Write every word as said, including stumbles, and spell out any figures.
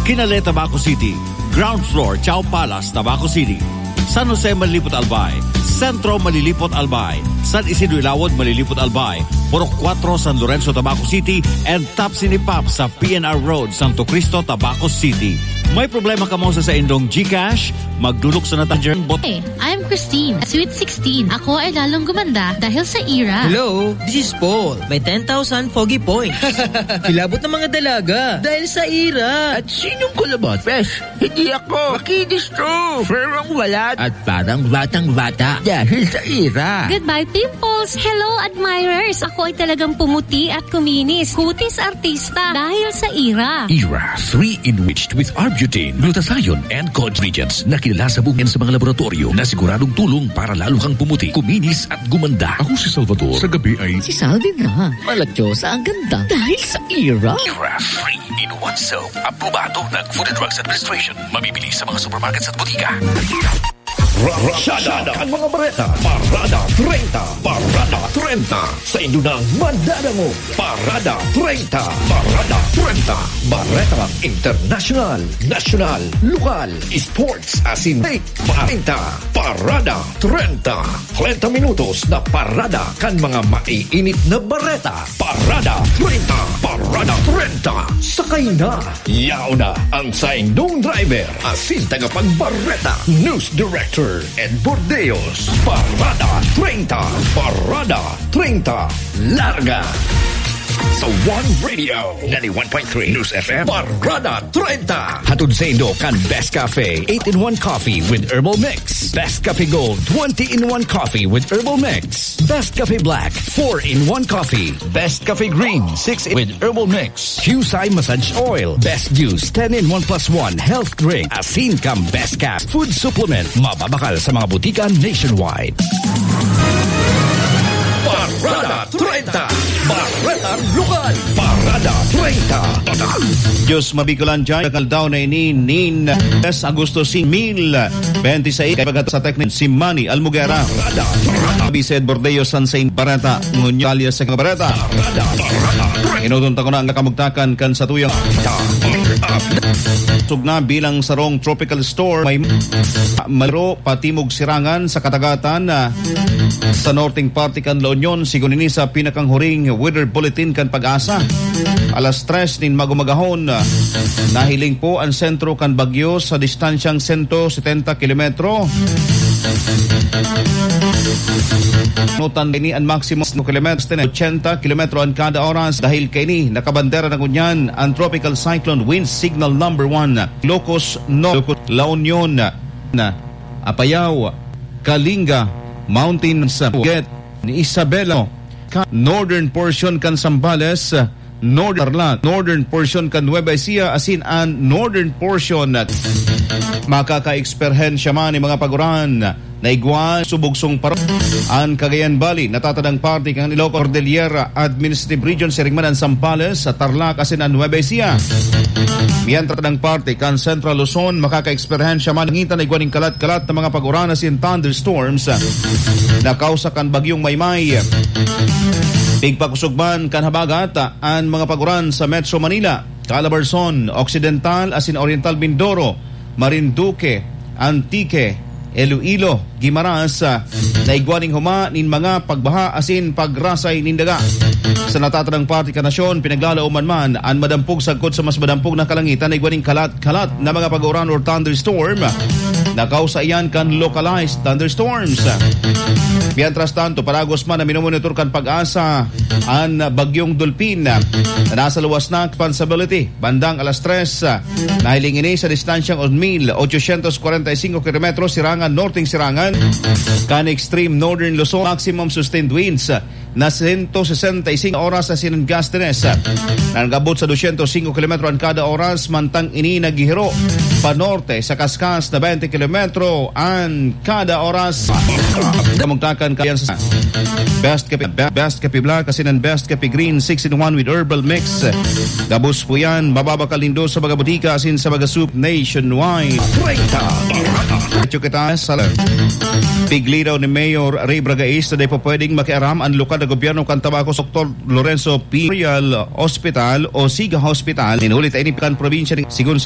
Kinale, Tabaco City. Ground floor, Chao Palace, Tabaco City. San Jose, Malilipot, Albay. Centro, Malilipot, Albay. San Isidro, Ilawod, Malilipot, Albay. Purok four, San Lorenzo, Tabaco City. And Top Sinipap sa P N R Road, Santo Cristo, Tabaco City. May problema ka mo sa sa indong GCash? Magdulok sa natanjern bot. Hey, I'm Christine, Sweet sixteen. Ako ay lalong gumanda dahil sa Ira. Hello, this is Paul. May ten thousand foggy points. Kilabot ng mga dalaga dahil sa Ira. At sinong kulabot? Fresh, hindi ako. Makinis to. Ferang walat. At parang batang-bata dahil sa Ira. Goodbye, pimples. Hello, admirers. Ako ay talagang pumuti at kuminis. Kutis artista dahil sa Ira. Ira, three enriched with Arbutin, glutathione, and cod regions na kilala sa bungin sa mga laboratorio na siguradong tulong para lalo kang pumuti, kuminis at gumanda. Ako si Salvador. Sa gabi ay... Si Salvi na. Malatyosa ang ganda dahil sa Ira. Ira three in one soap. Aprobado ng Food and Drugs Administration. Mabibili sa mga supermarkets at butika. Rashada ang mga bareta. Parada thirty. Parada thirty. Sa indunang madadamo. Parada thirty. Parada thirty. Bareta International, National, Lokal, Sports asin thirty. Parada thirty. thirty minutos na parada kan mga maiinit na bareta. Parada thirty. Parada thirty. Sakay na. Yaw na ang sa indong driver. Asin tagapagbareta. News Director Ed Bordeos. Parada thirty. Parada thirty. Larga sa One Radio ninety-one point three News F M. Parada thirty. Hatod sa Indo kan Best Cafe eight in one coffee with herbal mix. Best Cafe Gold twenty in one coffee with herbal mix. Best Cafe Black four in one coffee. Best Cafe Green six with herbal mix. Qsai Massage Oil. Best Juice ten in one plus one health drink. Asin kam Best Cap food supplement. Mababakal sa mga butika nationwide. Parada thirty. Bareta Lokal. Parada thirty. Diyos mabikulan dyan. Kaldaw na ini nin S. Agosto mil twenty-six. Kaya pagkat sa teknik si Manny Almugera. Parada. Bised Bordeo San Saint Bareta. Ngunyalia sa Bareta. Parada. Inutunta ko na ang nakamugtakan kan sa tuyang sugna bilang sarong tropical storm. May malro patimog sirangan sa katagatan na sa northing party kan La Union. Sigun ini sa pinakanghuring weather bulletin kan Pag-asa. Alas tres nin magumagahon. Nahiling po ang sentro kan Bagyo sa distansyang one hundred seventy kilometro. Notan ini ang maximum kilometers eighty kilometro an kada oras. Dahil kay ni nakabandera na kunyan ang tropical cyclone wind signal number one. Locos no La Union na Apayao, Kalinga, Mountains, Get ni Isabela, northern portion kan Zambales, northern northern portion kan Nueva Ecija, asin an northern portion makaka-eksperhensya man ni mga paguran na igwan subugsong parang ang Cagayan Valley natatadang party kang Ilocos Cordillera Administrative Region Sirigman ang Zambales sa Tarlac asin ang Nueva Ecija. Miyan tatadang party kan Central Luzon makaka-eksperhensya man nangitan na igwaning kalat-kalat na mga paguran asin thunderstorms na kausa kan bagyong Maymay. Pigpakusugban kan habagat ang mga paguran sa Metro Manila, Calabarzon, Occidental asin Oriental Mindoro, Marinduque, Antique, Iloilo, Guimaras na igwaning huma nin mga pagbaha asin pagrasay nindaga. Sa natatadang party ka nasyon, pinaglalauman man ang madampog sagkot sa mas madampog na kalangitan na igwaning kalat-kalat na mga pag-uran or thunderstorm na kausa iyan kan localized thunderstorms. Mientras tanto, paragos man na minumonitor kan Pag-asa ang bagyong Dulpin na nasa luwas na responsibility. Bandang alas tres, nahiling ini sa distansyang one thousand eight hundred forty-five kilometro sirangan, northing sirangan kan extreme northern Luzon. Maximum sustained winds na one hundred sixty-five oras sa sinanggastenes. Nanggabot sa two hundred five kilometro ang kada oras, mantang ini nagihiro pa norte sa Kaskas na twenty kilometro ang kada oras. Kamugtakan kayan sa Best Cafe, Best Cafe Black kasi ng Best Cafe Green six in one with herbal mix. Gabos po yan, mababakal lindo sa mga butika asin sa mga soup nationwide. Ito kita sa piglidaw ni Mayor Ray Bragais na di po pwedeng makiaram ang lokal na gobyerno kan Tabaco sa Doctor Lorenzo P. Hospital o Siga Hospital. Inulit ay inipikan probinsya sigun sa